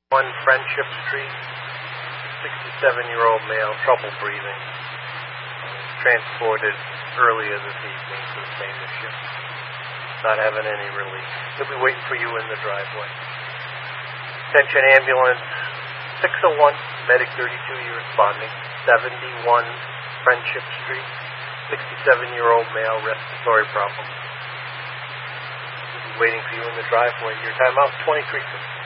1 Friendship Street, 67-year-old male, trouble breathing. Transported earlier this evening to the same issue. Not having any relief. He'll be waiting for you in the driveway. Attention ambulance 601, medic 32, you responding. 71 Friendship Street, 67-year-old male, respiratory problem. He'll be waiting for you in the driveway. Your timeout's 23 seconds.